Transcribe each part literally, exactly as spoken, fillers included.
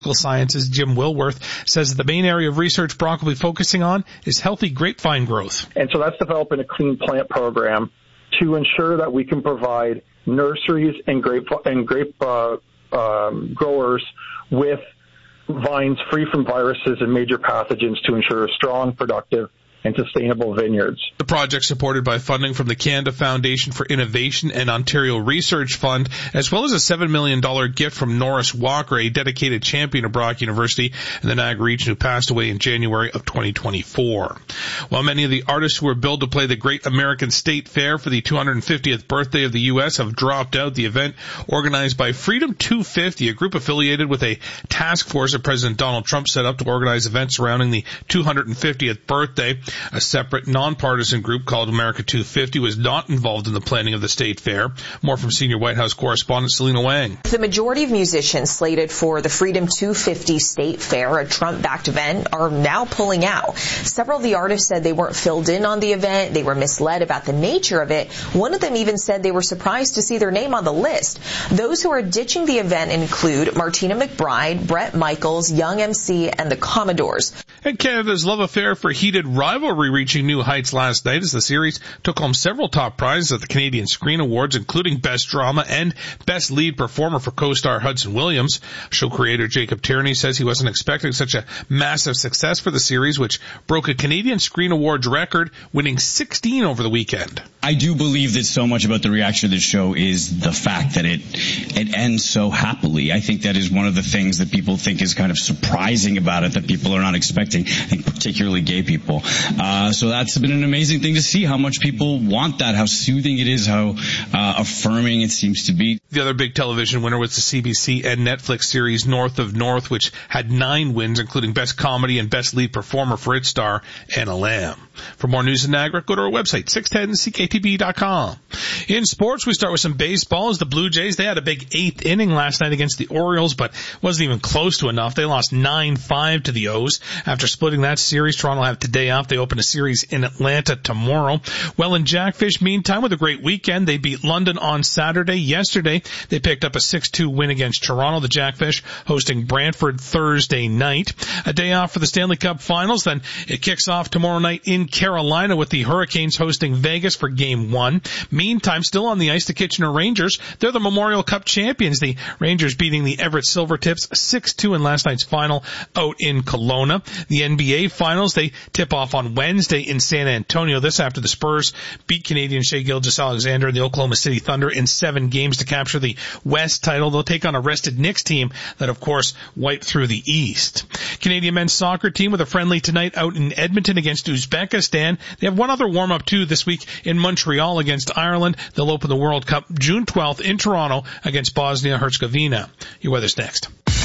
Sciences Jim Wilworth says that the main area of research Brock will be focusing on is healthy grapevine growth. And so that's developing a clean plant program to ensure that we can provide nurseries and grape and grape uh, um, growers with vines free from viruses and major pathogens to ensure strong, productive, and sustainable vineyards. The project supported by funding from the Canada Foundation for Innovation and Ontario Research Fund, as well as a seven million dollars gift from Norris Walker, a dedicated champion of Brock University and the Niagara region who passed away in January of twenty twenty-four. While many of the artists who were billed to play the Great American State Fair for the two hundred fiftieth birthday of the U S have dropped out, the event organized by Freedom two fifty, a group affiliated with a task force that President Donald Trump set up to organize events surrounding the two hundred fiftieth birthday. A separate nonpartisan group called America two fifty was not involved in the planning of the state fair. More from senior White House correspondent Selena Wang. The majority of musicians slated for the Freedom two fifty State Fair, a Trump-backed event, are now pulling out. Several of the artists said they weren't filled in on the event. They were misled about the nature of it. One of them even said they were surprised to see their name on the list. Those who are ditching the event include Martina McBride, Bret Michaels, Young M C, and the Commodores. And Canada's love affair for heated rivalry reaching new heights last night as the series took home several top prizes at the Canadian Screen Awards, including Best Drama and Best Lead Performer for co-star Hudson Williams. Show creator Jacob Tierney says he wasn't expecting such a massive success for the series, which broke a Canadian Screen Awards record, winning sixteen over the weekend. I do believe that so much about the reaction of this show is the fact that it it ends so happily. I think that is one of the things that people think is kind of surprising about it, that people are not expecting, I think particularly gay people. Uh, so that's been an amazing thing to see, how much people want that, how soothing it is, how uh, affirming it seems to be. The other big television winner was the C B C and Netflix series North of North, which had nine wins, including Best Comedy and Best Lead Performer for its star, Anna Lamb. For more news in Niagara, go to our website, six ten C K T B dot com. In sports, we start with some baseball. As the Blue Jays, they had a big eighth inning last night against the Orioles, but wasn't even close to enough. They lost nine five to the O's. After splitting that series, Toronto will have today off. They open a series in Atlanta tomorrow. Well, in Jackfish, meantime, with a great weekend, they beat London on Saturday. Yesterday, they picked up a six two win against Toronto. The Jackfish hosting Brantford Thursday night. A day off for the Stanley Cup Finals. Then it kicks off tomorrow night in Carolina with the Hurricanes hosting Vegas for Game one. Meantime, still on the ice, the Kitchener Rangers. They're the Memorial Cup champions. The Rangers beating the Everett Silvertips six two in last night's final out in Kelowna. The N B A Finals, they tip off on Wednesday in San Antonio. This after the Spurs beat Canadian Shai Gilgeous-Alexander and the Oklahoma City Thunder in seven games to capture the West title. They'll take on a rested Knicks team that, of course, wiped through the East. Canadian men's soccer team with a friendly tonight out in Edmonton against Uzbekistan. They have one other warm-up, too, this week in Montreal against Ireland. They'll open the World Cup June twelfth in Toronto against Bosnia-Herzegovina. Your weather's next.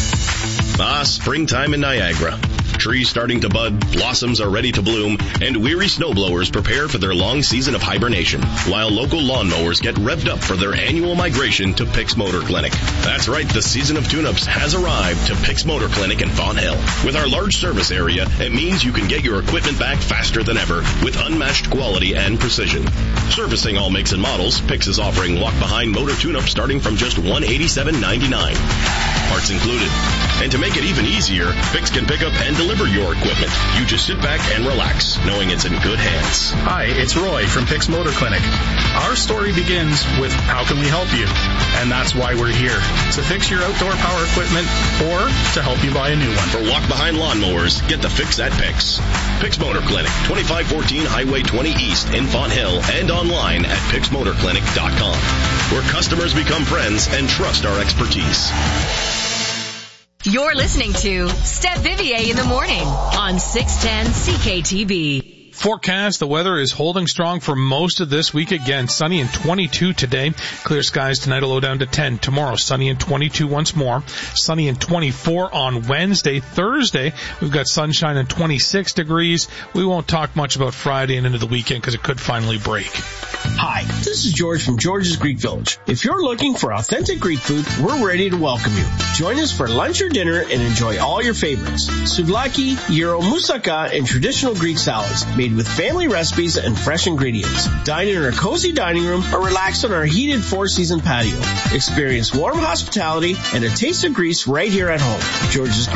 Ah, springtime in Niagara. Trees starting to bud, blossoms are ready to bloom, and weary snowblowers prepare for their long season of hibernation, while local lawnmowers get revved up for their annual migration to Picks Motor Clinic. That's right, the season of tune-ups has arrived to Picks Motor Clinic in Fonthill. With our large service area, it means you can get your equipment back faster than ever with unmatched quality and precision. Servicing all makes and models, Picks is offering walk-behind motor tune-ups starting from just one hundred eighty-seven dollars and ninety-nine cents. Parts included. And to make it even easier, Picks can pick up and deliver your equipment. You just sit back and relax, knowing it's in good hands. Hi, it's Roy from Picks Motor Clinic. Our story begins with how can we help you? And that's why we're here, to fix your outdoor power equipment or to help you buy a new one. For walk-behind lawnmowers, get the fix at Picks. Picks Motor Clinic, twenty-five fourteen Highway twenty East in Fonthill, and online at picks motor clinic dot com, where customers become friends and trust our expertise. You're listening to Steph Vivier in the morning on six ten C K T B. Forecast, the weather is holding strong for most of this week again. Sunny and twenty-two today. Clear skies tonight, a low down to ten. Tomorrow, sunny and twenty-two once more. Sunny and twenty-four on Wednesday. Thursday, we've got sunshine and twenty-six degrees. We won't talk much about Friday and into the weekend because it could finally break. Hi, this is George from George's Greek Village. If you're looking for authentic Greek food, we're ready to welcome you. Join us for lunch or dinner and enjoy all your favorites. Souvlaki, gyro, moussaka, and traditional Greek salads made made with family recipes and fresh ingredients. Dine in our cozy dining room or relax on our heated four-season patio. Experience warm hospitality and a taste of Greece right here at home. George's